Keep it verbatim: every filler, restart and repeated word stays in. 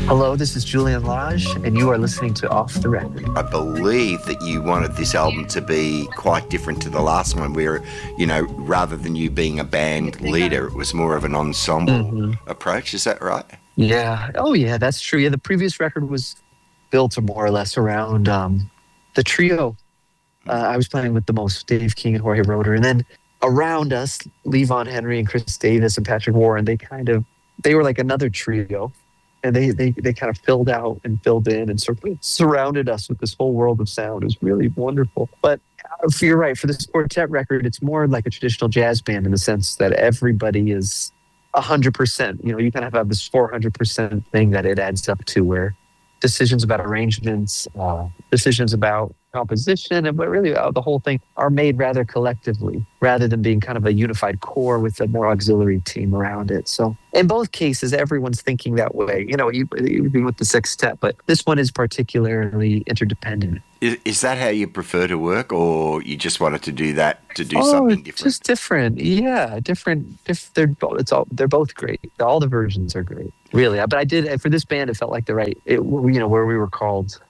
Hello, this is Julian Lage, and you are listening to Off the Record. I believe that you wanted this album to be quite different to the last one, where, you know, rather than you being a band leader, it was more of an ensemble mm-hmm. approach. Is that right? Yeah. Oh, yeah, that's true. Yeah, the previous record was built more or less around um, the trio. Uh, I was playing with the most, Dave King and Jorge Roeder, and then around us, Levon Henry and Chris Davis and Patrick Warren. They kind of they were like another trio. And they, they, they kind of filled out and filled in and sort of surrounded us with this whole world of sound. It was really wonderful. But you're right, for this quartet record, it's more like a traditional jazz band in the sense that everybody is one hundred percent. You know, you kind of have this four hundred percent thing that it adds up to, where decisions about arrangements, uh, decisions about composition, and but really uh, the whole thing are made rather collectively, rather than being kind of a unified core with a more auxiliary team around it. So in both cases, everyone's thinking that way, you know, even with the sextet, but this one is particularly interdependent. Is, is that how you prefer to work, or you just wanted to do that to do oh, something different? Just different, yeah, different. If they're it's all they're both great. All the versions are great, really. But I did for this band, it felt like the right, it, you know, where we were called